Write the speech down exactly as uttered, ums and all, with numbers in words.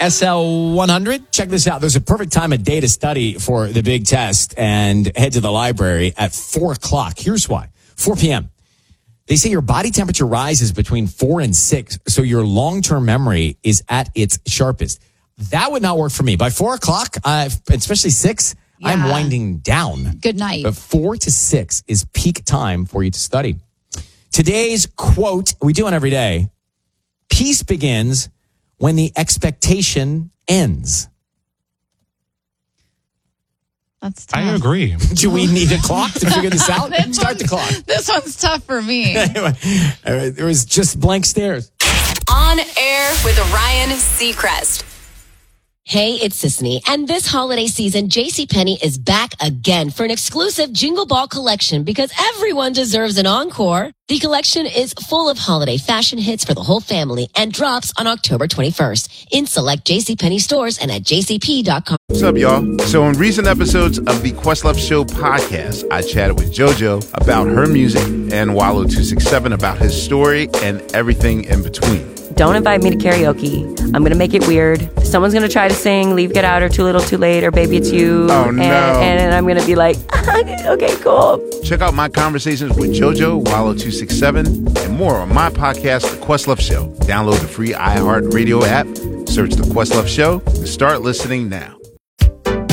S L one hundred. Check this out. There's a perfect time of day to study for the big test and head to the library at four o'clock. Here's why. four p.m. They say your body temperature rises between four and six, so your long-term memory is at its sharpest. That would not work for me. By four o'clock, uh, especially six, yeah. I'm winding down. Good night. But four to six is peak time for you to study. Today's quote, we do one every day. Peace begins when the expectation ends. That's tough. I agree. Do we need a clock to figure this out? Start the clock. This one's tough for me. Anyway, there was just blank stares. On Air with Ryan Seacrest. Hey, it's Sisney, and this holiday season, JCPenney is back again for an exclusive Jingle Ball collection because everyone deserves an encore. The collection is full of holiday fashion hits for the whole family and drops on October twenty-first in select JCPenney stores and at j c p dot com. What's up, y'all? So in recent episodes of the Questlove Show podcast, I chatted with JoJo about her music and Wallow two six seven about his story and everything in between. Don't invite me to karaoke. I'm going to make it weird. Someone's going to try to sing Leave, Get Out, or Too Little, Too Late, or Baby It's You. Oh, no. And, and I'm going to be like, okay, cool. Check out my conversations with JoJo, Wallow two six seven, and more on my podcast, The Questlove Show. Download the free iHeartRadio app, search The Questlove Show, and start listening now.